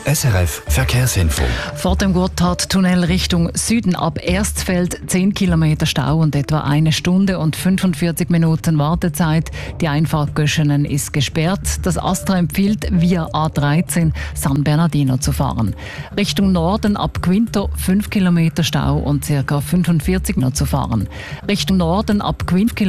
SRF Verkehrsinfo. Vor dem Gotthardtunnel Richtung Süden ab Erstfeld 10 Kilometer Stau und etwa 1 Stunde und 45 Minuten Wartezeit. Die Einfahrt Göschenen ist gesperrt. Das Astra empfiehlt, via A13 San Bernardino zu fahren. Richtung Norden ab Quinto 5 Kilometer Stau und ca. 45 Minuten zu fahren. Richtung Norden ab Quinto